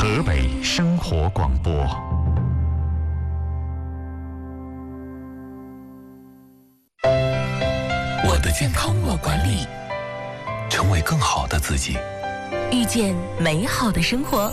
河北生活广播。 我的健康我管理，成为更好的自己， 遇见美好的生活。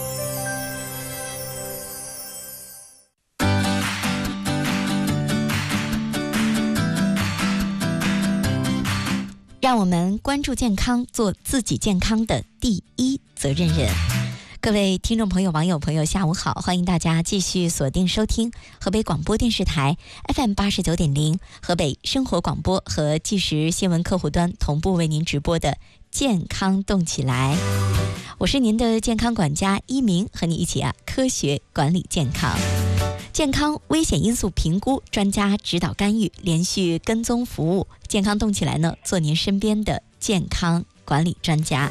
让我们关注健康，做自己健康的第一责任人。各位听众朋友、网友朋友，下午好！欢迎大家继续锁定收听河北广播电视台 FM 89.0、河北生活广播和纪实新闻客户端同步为您直播的健康动起来。我是您的健康管家一鸣，和你一起科学管理健康。健康危险因素评估，专家指导干预，连续跟踪服务。健康动起来呢，做您身边的健康管理专家。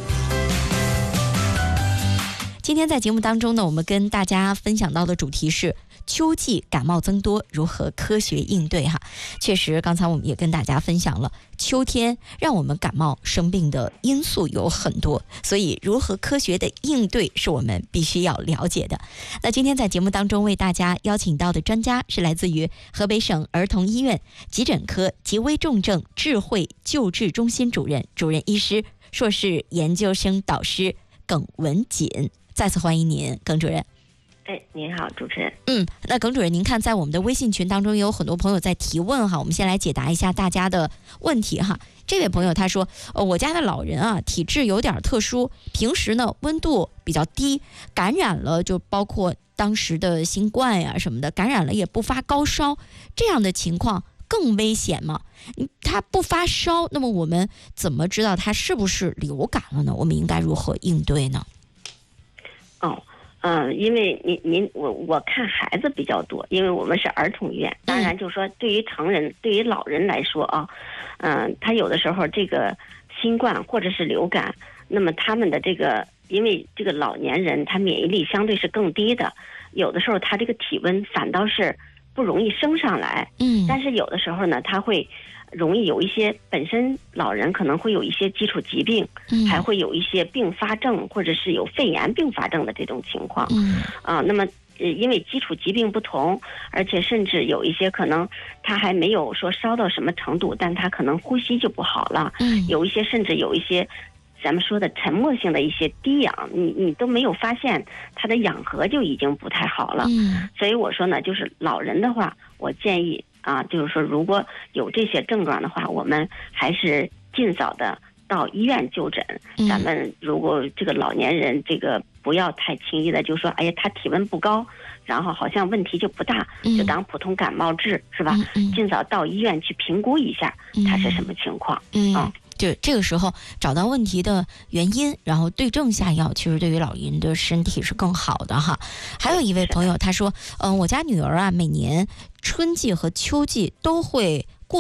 今天在节目当中呢，我们跟大家分享到的主题是秋季感冒增多，如何科学应对哈。确实，刚才我们也跟大家分享了，秋天让我们感冒生病的因素有很多，所以如何科学的应对是我们必须要了解的。那今天在节目当中为大家邀请到的专家是来自于河北省儿童医院急诊科及危重症智慧救治中心主任医师、硕士研究生导师耿文锦。再次欢迎您，耿主任。 您好，主持人。 那耿主任，您看在我们的微信群当中也有很多朋友在提问哈，我们先来解答一下大家的问题哈。这位朋友他说，我家的老人啊，体质有点特殊，平时呢温度比较低，感染了就包括当时的新冠呀什么的，感染了也不发高烧，这样的情况更危险吗？他不发烧，那么我们怎么知道他是不是流感了呢？我们应该如何应对呢？ 因为我看孩子比较多，因为我们是儿童医院，当然就是说对于成人、对于老人来说啊，他有的时候这个新冠或者是流感，那么他们的这个，因为这个老年人他免疫力相对是更低的，有的时候他这个体温反倒是不容易升上来，但是有的时候呢，他会容易有一些本身老人可能会有一些基础疾病，还会有一些并发症或者是有肺炎并发症的这种情况。那么因为基础疾病不同，而且甚至有一些可能他还没有说烧到什么程度，但他可能呼吸就不好了。有一些甚至有一些咱们说的沉默性的一些低氧，你都没有发现他的氧合就已经不太好了。所以我说呢，就是老人的话，我建议就是说如果有这些症状的话，我们还是尽早的到医院就诊。咱们如果这个老年人这个不要太轻易的就说，哎呀他体温不高，然后好像问题就不大，就当普通感冒治，是吧？尽早到医院去评估一下他是什么情况。 就这个时候找到问题的原因，然后对症下药，其实对于老人的身体是更好的哈。还有一位朋友他说，我家女儿啊，每年春季和秋季都会